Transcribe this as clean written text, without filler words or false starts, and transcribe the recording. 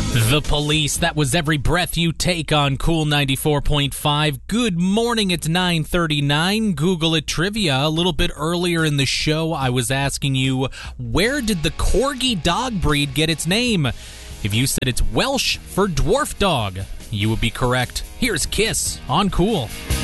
The Police, that was Every Breath You Take on Cool 94.5. Good morning, it's 9:39. Google it trivia. A little bit earlier in the show, I was asking you, where did the Corgi dog breed get its name? If you said it's Welsh for dwarf dog, you would be correct. Here's Kiss on Cool.